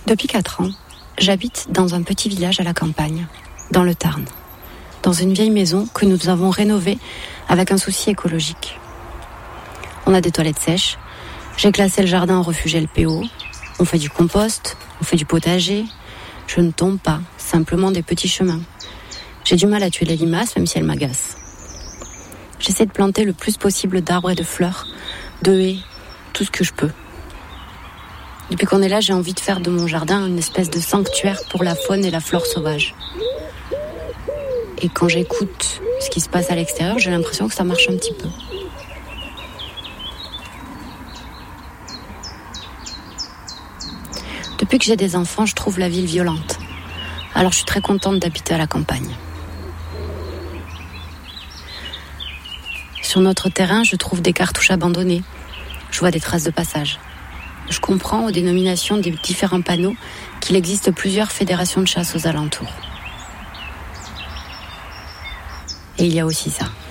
Depuis 4 ans, j'habite dans un petit village à la campagne, dans le Tarn, dans une vieille maison que nous avons rénovée avec un souci écologique. On a des toilettes sèches, j'ai classé le jardin en refuge LPO, on fait du compost, on fait du potager, je ne tombe pas, simplement des petits chemins. J'ai du mal à tuer les limaces, même si elles m'agacent. J'essaie de planter le plus possible d'arbres et de fleurs, de haies, tout ce que je peux. Depuis qu'on est là, j'ai envie de faire de mon jardin une espèce de sanctuaire pour la faune et la flore sauvage. Et quand j'écoute ce qui se passe à l'extérieur, j'ai l'impression que ça marche un petit peu. Depuis que j'ai des enfants, je trouve la ville violente. Alors je suis très contente d'habiter à la campagne. Sur notre terrain, je trouve des cartouches abandonnées. Je vois des traces de passage. Je comprends aux dénominations des différents panneaux qu'il existe plusieurs fédérations de chasse aux alentours. Et il y a aussi ça.